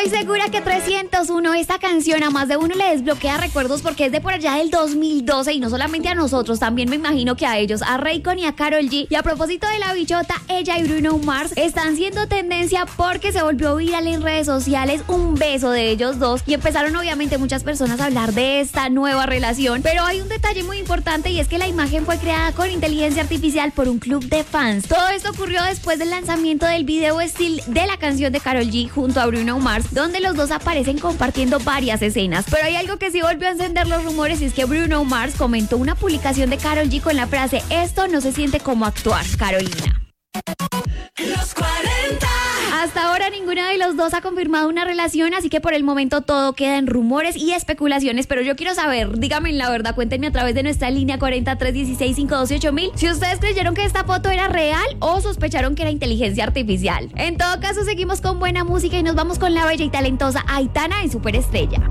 Estoy segura que 301, esta canción a más de uno le desbloquea recuerdos porque es de por allá del 2012 y no solamente a nosotros, también me imagino que a ellos, a Raycon y a Karol G. Y a propósito de la bichota, ella y Bruno Mars están siendo tendencia porque se volvió viral en redes sociales un beso de ellos dos y empezaron obviamente muchas personas a hablar de esta nueva relación, pero hay un detalle muy importante y es que la imagen fue creada con inteligencia artificial por un club de fans. Todo esto ocurrió después del lanzamiento del video Still de la canción de Karol G junto a Bruno Mars, donde los dos aparecen compartiendo varias escenas. Pero hay algo que sí volvió a encender los rumores y es que Bruno Mars comentó una publicación de Karol G con la frase: esto no se siente como actuar, Carolina. Los 40. Hasta ahora ninguno de los dos ha confirmado una relación, así que por el momento todo queda en rumores y especulaciones, pero yo quiero saber, díganme la verdad, cuéntenme a través de nuestra línea 43165128.000 si ustedes creyeron que esta foto era real o sospecharon que era inteligencia artificial. En todo caso, seguimos con buena música y nos vamos con la bella y talentosa Aitana en Superestrella.